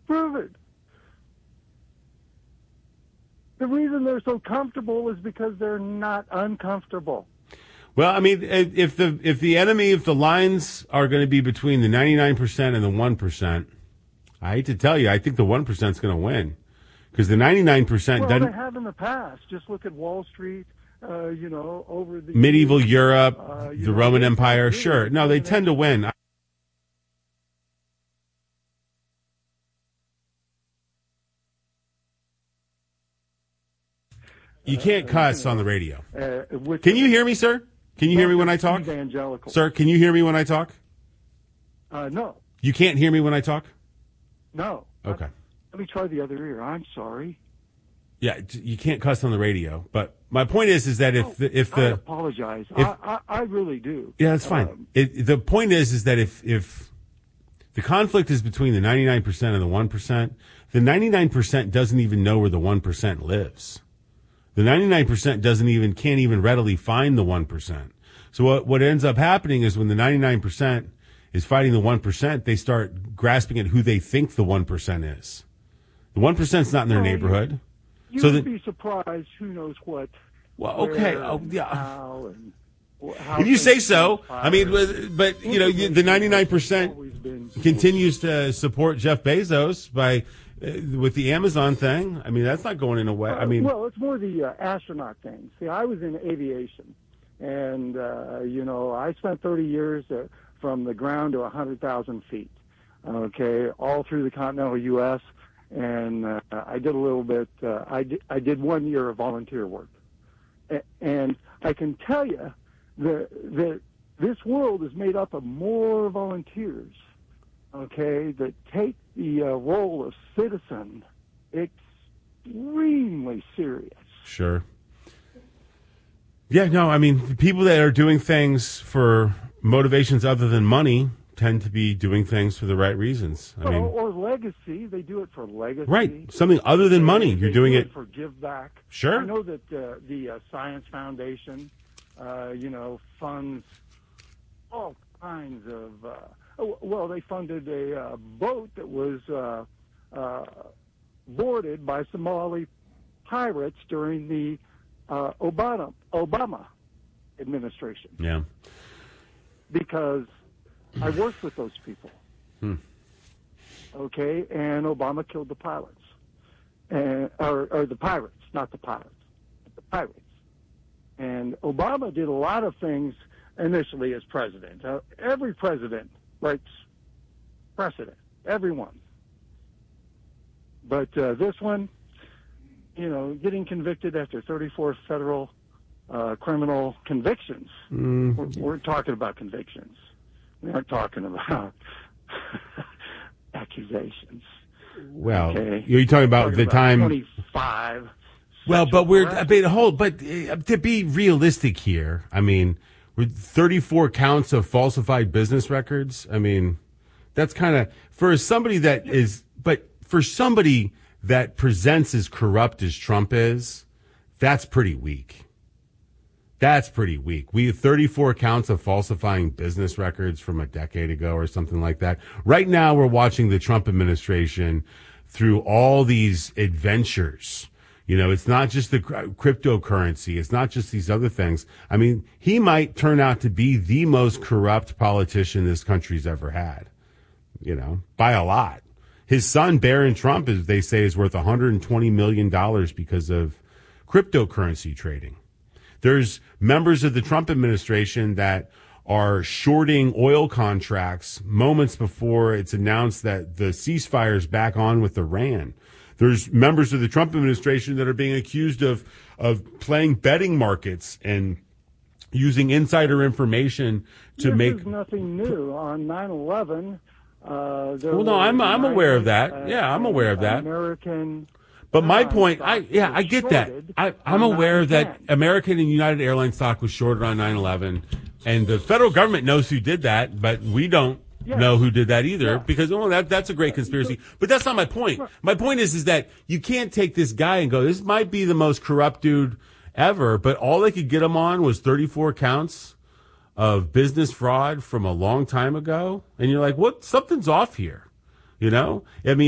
Prove it. The reason they're so comfortable is because they're not uncomfortable. Well, I mean, if the lines are going to be between the 99% and the 1%, I hate to tell you, I think the 1% is going to win. Because the 99% well, doesn't... they have in the past. Just look at Wall Street, over the... Medieval years, Europe, the Roman Empire, really, sure. No, they tend to win. You can't cuss on the radio. Can you hear me, sir? Can you hear me when I talk? Evangelical. Sir, can you hear me when I talk? No. You can't hear me when I talk? No. Okay. Let me try the other ear. I'm sorry. Yeah, you can't cuss on the radio. But my point is that if I apologize. I really do. Yeah, that's fine. The point is that if the conflict is between the 99% and the 1%, the 99% doesn't even know where the 1% lives. The 99% can't even readily find the 1%. So what ends up happening is when the 99% is fighting the 1%, they start grasping at who they think the 1% is. The 1% is not in their neighborhood. You would be surprised who knows what. Well, okay. Oh, yeah. If you say so. I mean, but the 99% continues to support Jeff Bezos with the Amazon thing. I mean, that's not going in a way. Well, it's more the astronaut thing. See, I was in aviation, and I spent 30 years from the ground to 100,000 feet. Okay, all through the continental U.S. And I did a little bit. I did 1 year of volunteer work, and I can tell you that this world is made up of more volunteers. Okay, that take the role of citizen extremely serious. Sure. Yeah, no, I mean, people that are doing things for motivations other than money tend to be doing things for the right reasons. Or legacy. They do it for legacy. Right. Something other than money. You're doing it for give back. Sure. I know that the Science Foundation, funds all kinds of... they funded a boat that was boarded by Somali pirates during the Obama administration. Yeah. Because I worked with those people. Okay, and Obama killed the pilots, or the pirates, not the pilots, but the pirates. And Obama did a lot of things initially as president. Every president breaks precedent, everyone. But this one, getting convicted after 34 federal criminal convictions. We're talking about convictions. We aren't talking about accusations. Well, okay? you're talking about the time 25. Well, but to be realistic here, I mean, with 34 counts of falsified business records, I mean, that's kind of for somebody that presents as corrupt as Trump is, that's pretty weak. That's pretty weak. We have 34 counts of falsifying business records from a decade ago or something like that. Right now, we're watching the Trump administration through all these adventures. It's not just the cryptocurrency. It's not just these other things. I mean, he might turn out to be the most corrupt politician this country's ever had, by a lot. His son, Barron Trump, as they say, is worth $120 million because of cryptocurrency trading. There's members of the Trump administration that are shorting oil contracts moments before it's announced that the ceasefire is back on with Iran. There's members of the Trump administration that are being accused of playing betting markets and using insider information to make... This is nothing new. On 9/11... I'm aware of that. Yeah, I'm aware of that. But my point, I get that. I'm aware that American and United Airlines stock was shorted on 9/11, and the federal government knows who did that, but we don't know who did that either, because that's a great conspiracy. But that's not my point. My point is that you can't take this guy and go, this might be the most corrupt dude ever, but all they could get him on was 34 counts of business fraud from a long time ago, and you're like, what? Something's off here, I mean.